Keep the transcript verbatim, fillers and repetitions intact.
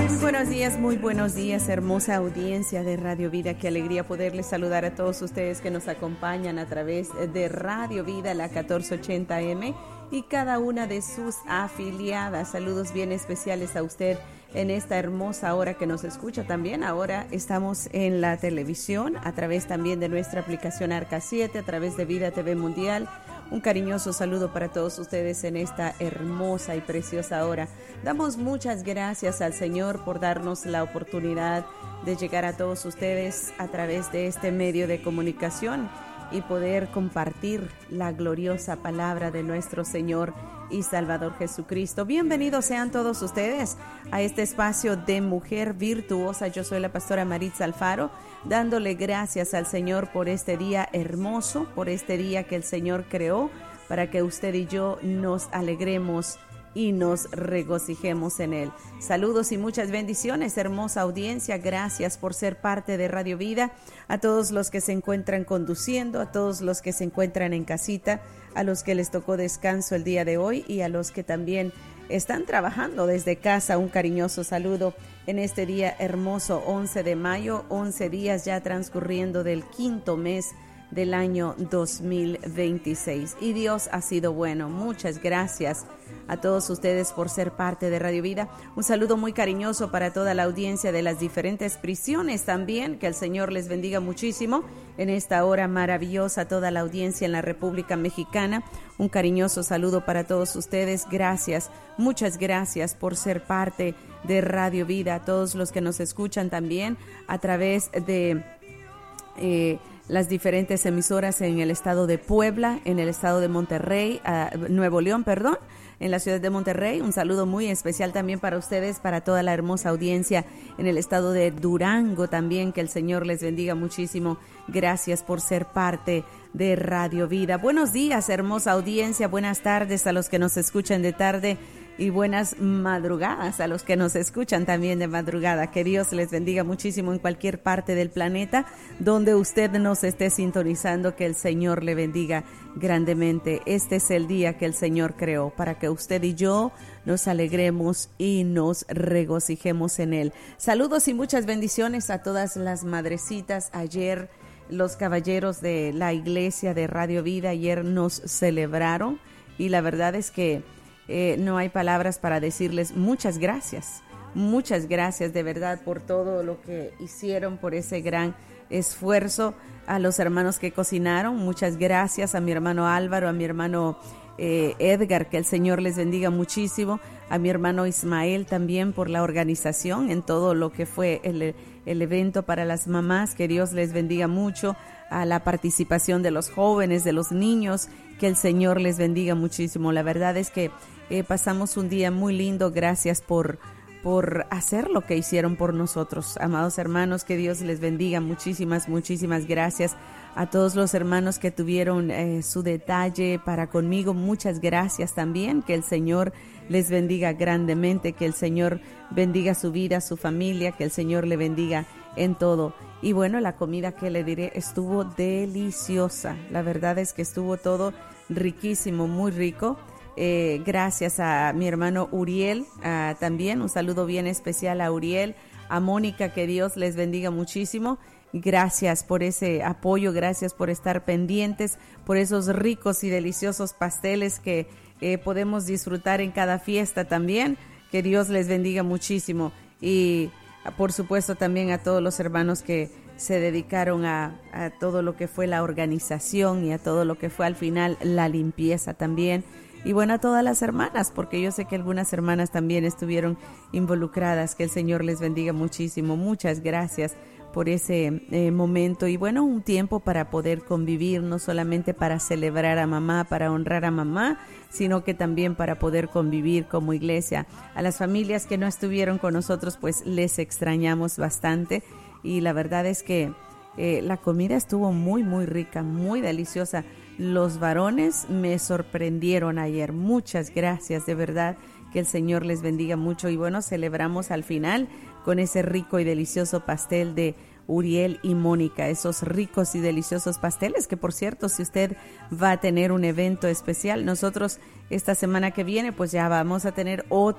buenos días, muy buenos días, hermosa audiencia de Radio Vida. Qué alegría poderles saludar a todos ustedes que nos acompañan a través de Radio Vida, la catorce ochenta eme y cada una de sus afiliadas. Saludos bien especiales a usted en esta hermosa hora que nos escucha también. Ahora estamos en la televisión, a través también de nuestra aplicación Arca siete, a través de Vida T V Mundial. Un cariñoso saludo para todos ustedes en esta hermosa y preciosa hora. Damos muchas gracias al Señor por darnos la oportunidad de llegar a todos ustedes a través de este medio de comunicación y poder compartir la gloriosa palabra de nuestro Señor y Salvador Jesucristo. Bienvenidos sean todos ustedes a este espacio de Mujer Virtuosa. Yo soy la pastora Maritza Alfaro, dándole gracias al Señor por este día hermoso, por este día que el Señor creó, para que usted y yo nos alegremos y nos regocijemos en él. Saludos y muchas bendiciones, hermosa audiencia. Gracias por ser parte de Radio Vida. A todos los que se encuentran conduciendo, a todos los que se encuentran en casita, a los que les tocó descanso el día de hoy y a los que también están trabajando desde casa, un cariñoso saludo en este día hermoso, once de mayo, once días ya transcurriendo del quinto mes del año dos mil veintiséis. Y Dios ha sido bueno. Muchas gracias a todos ustedes por ser parte de Radio Vida. Un saludo muy cariñoso para toda la audiencia de las diferentes prisiones también. Que el Señor les bendiga muchísimo en esta hora maravillosa. Toda la audiencia en la República Mexicana. Un cariñoso saludo para todos ustedes. Gracias, muchas gracias por ser parte de Radio Vida. A todos los que nos escuchan también a través de Eh, las diferentes emisoras en el estado de Puebla, en el estado de Monterrey, uh, Nuevo León, perdón, en la ciudad de Monterrey. Un saludo muy especial también para ustedes, para toda la hermosa audiencia en el estado de Durango también. Que el Señor les bendiga muchísimo. Gracias por ser parte de Radio Vida. Buenos días, hermosa audiencia. Buenas tardes a los que nos escuchan de tarde. Y buenas madrugadas a los que nos escuchan también de madrugada. Que Dios les bendiga muchísimo en cualquier parte del planeta donde usted nos esté sintonizando. Que el Señor le bendiga grandemente. Este es el día que el Señor creó para que usted y yo nos alegremos y nos regocijemos en él. Saludos y muchas bendiciones a todas las madrecitas. Ayer los caballeros de la iglesia de Radio Vida ayer nos celebraron y la verdad es que Eh, no hay palabras para decirles muchas gracias, muchas gracias de verdad por todo lo que hicieron, por ese gran esfuerzo. A los hermanos que cocinaron, muchas gracias. A mi hermano Álvaro, a mi hermano eh, Edgar, que el Señor les bendiga muchísimo. A mi hermano Ismael también por la organización en todo lo que fue el, el evento para las mamás. Que Dios les bendiga mucho. A la participación de los jóvenes, de los niños, que el Señor les bendiga muchísimo. La verdad es que eh, pasamos un día muy lindo. Gracias por, por hacer lo que hicieron por nosotros. Amados hermanos, que Dios les bendiga. Muchísimas, muchísimas gracias a todos los hermanos que tuvieron eh, su detalle para conmigo. Muchas gracias también. Que el Señor les bendiga grandemente. Que el Señor bendiga su vida, su familia. Que el Señor le bendiga en todo. Y bueno, la comida, que le diré, estuvo deliciosa. La verdad es que estuvo todo riquísimo, muy rico. Eh, gracias a mi hermano Uriel, uh, también un saludo bien especial a Uriel, a Mónica, que Dios les bendiga muchísimo. Gracias por ese apoyo, gracias por estar pendientes, por esos ricos y deliciosos pasteles que eh, podemos disfrutar en cada fiesta también. Que Dios les bendiga muchísimo. Y por supuesto también a todos los hermanos que se dedicaron a, a todo lo que fue la organización y a todo lo que fue al final la limpieza también. Y bueno, a todas las hermanas, porque yo sé que algunas hermanas también estuvieron involucradas. Que el Señor les bendiga muchísimo. Muchas gracias por ese eh, momento. Y bueno, un tiempo para poder convivir, no solamente para celebrar a mamá, para honrar a mamá, sino que también para poder convivir como iglesia. A las familias que no estuvieron con nosotros, pues les extrañamos bastante. Y la verdad es que eh, la comida estuvo muy, muy rica, muy deliciosa. Los varones me sorprendieron ayer. Muchas gracias, de verdad. Que el Señor les bendiga mucho. Y bueno, celebramos al final con ese rico y delicioso pastel de Uriel y Mónica, esos ricos y deliciosos pasteles que, por cierto, si usted va a tener un evento especial, nosotros esta semana que viene pues ya vamos a tener otro